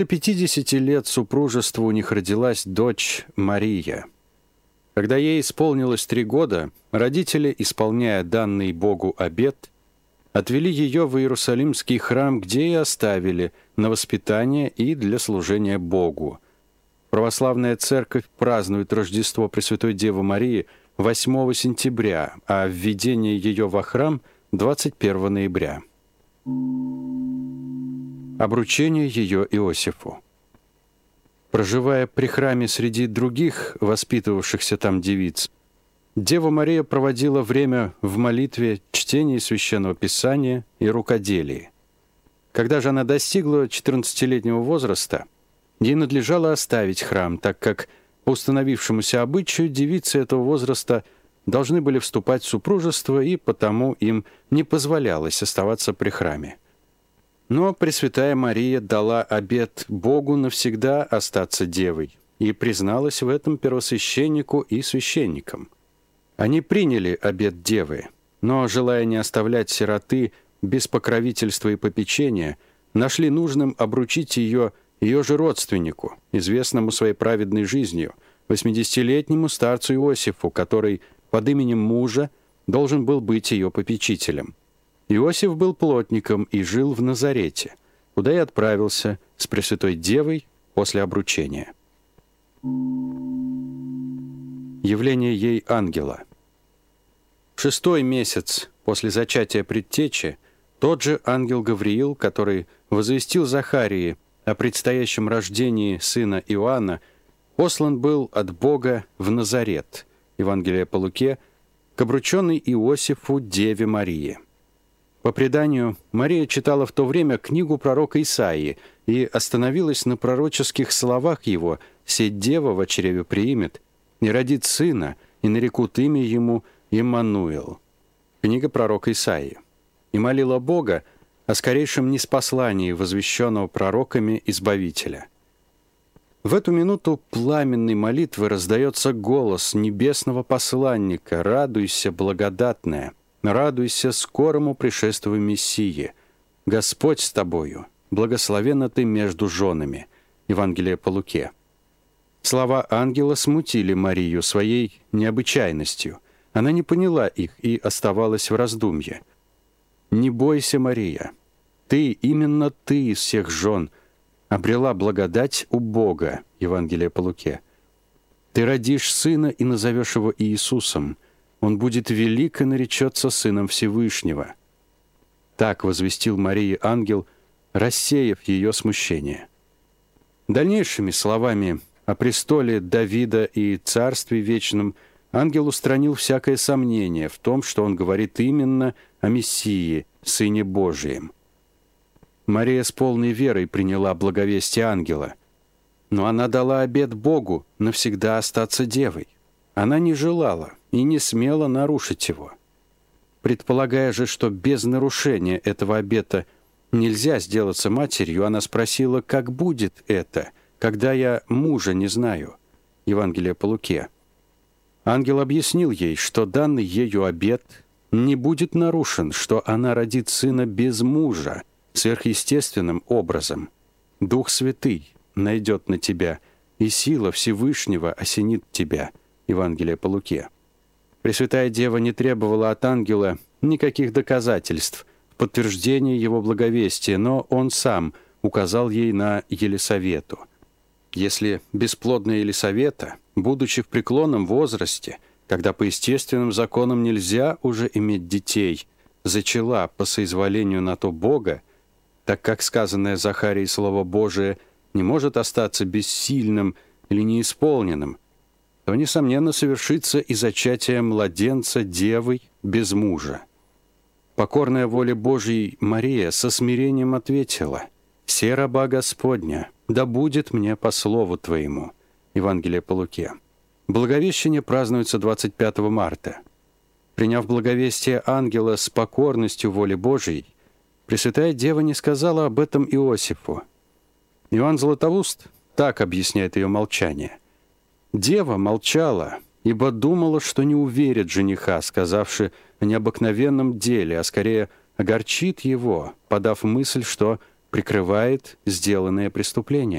50 лет супружества у них родилась дочь Мария. Когда ей исполнилось 3 года, родители, исполняя данный Богу обет, отвели ее в Иерусалимский храм, где и оставили на воспитание и для служения Богу. Православная церковь празднует Рождество Пресвятой Девы Марии 8 сентября, а введение ее во храм – 21 ноября. Обручение ее Иосифу. Проживая при храме среди других воспитывавшихся там девиц, Дева Мария проводила время в молитве, чтении Священного Писания и рукоделии. Когда же она достигла 14-летнего возраста, ей надлежало оставить храм, так как по установившемуся обычаю девицы этого возраста должны были вступать в супружество, и потому им не позволялось оставаться при храме. Но Пресвятая Мария дала обет Богу навсегда остаться девой и призналась в этом первосвященнику и священникам. Они приняли обет девы, но, желая не оставлять сироты без покровительства и попечения, нашли нужным обручить ее же родственнику, известному своей праведной жизнью, 80-летнему старцу Иосифу, который под именем мужа должен был быть ее попечителем. Иосиф был плотником и жил в Назарете, куда и отправился с Пресвятой Девой после обручения. Явление ей ангела. В 6-й месяц после зачатия предтечи тот же ангел Гавриил, который возвестил Захарии о предстоящем рождении сына Иоанна, послан был от Бога в Назарет, Евангелие по Луке, к обрученной Иосифу Деве Марии. По преданию, Мария читала в то время книгу пророка Исаии и остановилась на пророческих словах его: «Сеть дева в чреве приимет, и родит сына, и нарекут имя ему Иммануил». Книга пророка Исаии. И молила Бога о скорейшем ниспослании возвещенного пророками Избавителя. В эту минуту пламенной молитвы раздается голос небесного посланника: «Радуйся, благодатная! Радуйся скорому пришествию Мессии! Господь с тобою! Благословенна ты между женами». Евангелие по Луке. Слова ангела смутили Марию своей необычайностью. Она не поняла их и оставалась в раздумье. «Не бойся, Мария, именно ты из всех жен обрела благодать у Бога». Евангелие по Луке. «Ты родишь сына и назовешь его Иисусом. Он будет велик и наречется Сыном Всевышнего». Так возвестил Марии ангел, рассеяв ее смущение. Дальнейшими словами о престоле Давида и царстве вечном ангел устранил всякое сомнение в том, что он говорит именно о Мессии, Сыне Божием. Мария с полной верой приняла благовестие ангела, но она дала обет Богу навсегда остаться девой. Она не желала и не смела нарушить его. Предполагая же, что без нарушения этого обета нельзя сделаться матерью, она спросила: «Как будет это, когда я мужа не знаю?» Евангелие по Луке. Ангел объяснил ей, что данный ею обет не будет нарушен, что она родит сына без мужа, сверхъестественным образом. Дух Святый найдет на тебя, и сила Всевышнего осенит тебя. Евангелие по Луке. Пресвятая Дева не требовала от ангела никаких доказательств в подтверждение его благовестия, но он сам указал ей на Елисавету. Если бесплодная Елисавета, будучи в преклонном возрасте, когда по естественным законам нельзя уже иметь детей, зачала по соизволению на то Бога, так как сказанное Захарией Слово Божие не может остаться бессильным или неисполненным, то, несомненно, совершится и зачатие младенца девой без мужа. Покорная воле Божьей Мария со смирением ответила: «Се раба Господня, да будет мне по слову Твоему». Евангелие по Луке. Благовещение празднуется 25 марта. Приняв благовестие ангела с покорностью воли Божией, Пресвятая Дева не сказала об этом Иосифу. Иоанн Златоуст так объясняет ее молчание. «Дева молчала, ибо думала, что не уверит жениха, сказавши о необыкновенном деле, а скорее огорчит его, подав мысль, что прикрывает сделанное преступление.